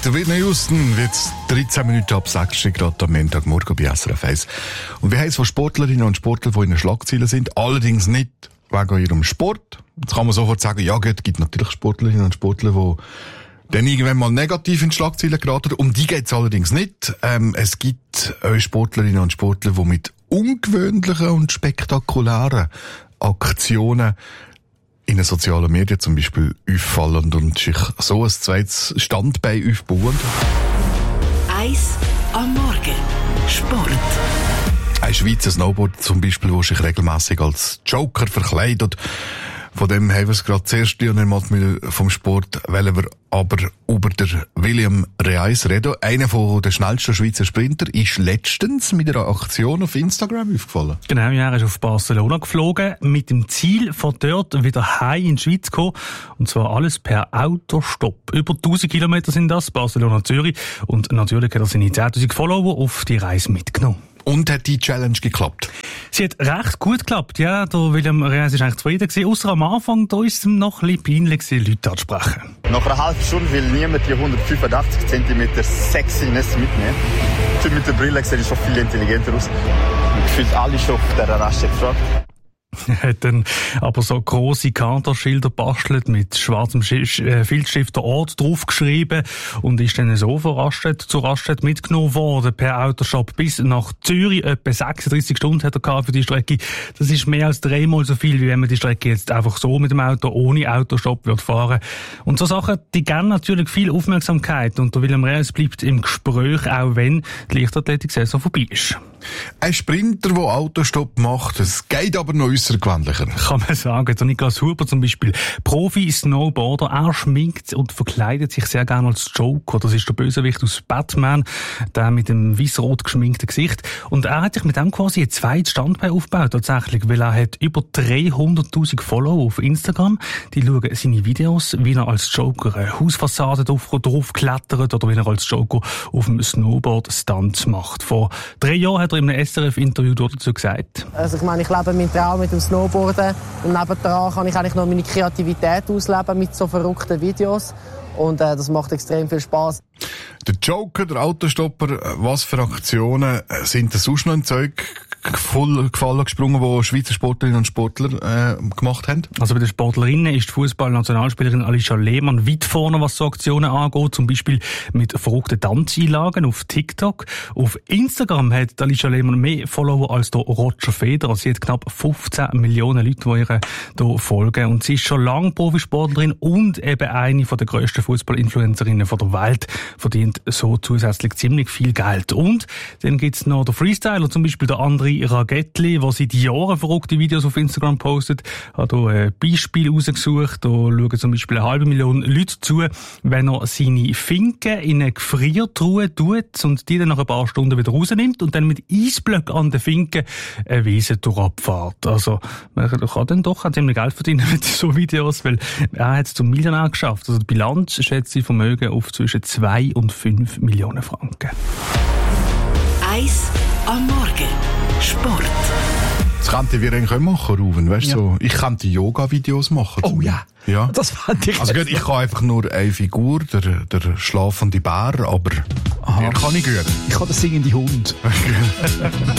Der Whitney Houston wird 13 Minuten ab 6 Grad am Montagmorgen bei SRF 1. Und wir haben es von Sportlerinnen und Sportlern, die in den Schlagzeilen sind, allerdings nicht wegen ihrem Sport. Jetzt kann man sofort sagen, ja, es gibt natürlich Sportlerinnen und Sportler, die dann irgendwann mal negativ in die Schlagzeilen geraten. Um die geht es allerdings nicht. Es gibt Sportlerinnen und Sportler, die mit ungewöhnlichen und spektakulären Aktionen in den sozialen Medien zum Beispiel auffallen und sich so ein zweites Standbein aufbauen. 1 am Morgen. Sport. Ein Schweizer Snowboarder zum Beispiel, der sich regelmässig als Joker verkleidet. Von dem haben wir es gerade zuerst vom Sport, wollen wir aber über den William Reis reden. Einer der schnellsten Schweizer Sprinter ist letztens mit einer Aktion auf Instagram aufgefallen. Genau, ja, er ist auf Barcelona geflogen, mit dem Ziel, von dort wieder heim in die Schweiz zu kommen. Und zwar alles per Autostopp. Über 1000 Kilometer sind das, Barcelona-Zürich. Und natürlich hat er seine 10.000 Follower auf die Reise mitgenommen. Und hat die Challenge geklappt? Sie hat recht gut geklappt, ja. Der William Reis ist eigentlich zufrieden gewesen. Ausser am Anfang, da ist es ihm noch ein bisschen peinlich gewesen, Leute anzusprechen. Nach einer halben Stunde will niemand die 185 cm Sexiness mitnehmen. Mit der Brille sieht es schon viel intelligenter aus. Gefühlt alle schon auf dieser Raststätte gefragt. Er hat dann aber so grosse Kanterschilder bastelt mit schwarzem Filzstift der Ort draufgeschrieben und ist dann so von Raststätte zu Raststätte mitgenommen worden per Autoshop bis nach Zürich. Etwa 36 Stunden hat er für die Strecke. Das ist mehr als 3-mal so viel, wie wenn man die Strecke jetzt einfach so mit dem Auto ohne Autoshop wird fahren. Und so Sachen, die geben natürlich viel Aufmerksamkeit und der William Reis bleibt im Gespräch, auch wenn die Leichtathletik-Saison vorbei ist. Ein Sprinter, der Autostopp macht, es geht aber noch außergewöhnlicher. Kann man sagen. Der Niklas Huber zum Beispiel, Profi-Snowboarder, er schminkt und verkleidet sich sehr gerne als Joker. Das ist der Bösewicht aus Batman, der mit dem weiss-rot geschminkten Gesicht. Und er hat sich mit dem quasi ein zweites Standbein aufgebaut, tatsächlich, weil er hat über 300.000 Follower auf Instagram. Die schauen seine Videos, wie er als Joker eine Hausfassade drauf klettert oder wie er als Joker auf dem Snowboard Stunts macht. Vor 3 Jahren hat er in einem SRF-Interview dazu gesagt. Also ich meine, ich lebe meinen Traum mit dem Snowboarden und nebendran kann ich eigentlich noch meine Kreativität ausleben mit so verrückten Videos und das macht extrem viel Spass. Der Joker, der Autostopper, was für Aktionen sind da sonst noch ein Zeug gefallen gesprungen, die Schweizer Sportlerinnen und Sportler gemacht haben? Also bei den Sportlerinnen ist die Fußball-Nationalspielerin Alicia Lehmann weit vorne, was so Aktionen angeht, zum Beispiel mit verrückten Tanzeinlagen auf TikTok. Auf Instagram hat Alicia Lehmann mehr Follower als der Roger Federer. Sie hat knapp 15 Millionen Leute, die ihr hier folgen. Und sie ist schon lange Profisportlerin und eben eine der grössten Fußball-Influencerinnen der Welt, verdient so zusätzlich ziemlich viel Geld. Und dann gibt's noch den Freestyler, zum Beispiel der André Ragettli, der seit Jahren verrückte Videos auf Instagram postet. Hat hier ein Beispiel rausgesucht. Da schauen zum Beispiel 500.000 Leute zu, wenn er seine Finken in eine Gefriertruhe tut und die dann nach ein paar Stunden wieder rausnimmt und dann mit Eisblöcken an den Finken eine Wiese durchabfährt. Also, man kann dann doch auch ziemlich Geld verdienen mit so Videos, weil er hat es zum Millionär geschafft. Also die Bilanz schätzt sein Vermögen auf zwischen 2 und 5 Millionen Franken. 1 am Morgen. Sport. Das könnten wir eigentlich auch machen, Ruven. Weißt, ja. So, ich könnte Yoga-Videos machen. Oh ja. Ja. Das fand ich. Also gut, ich kann einfach nur eine Figur, der schlafende Bär, aber mehr kann ich gut. Ich kann den singenden Hund.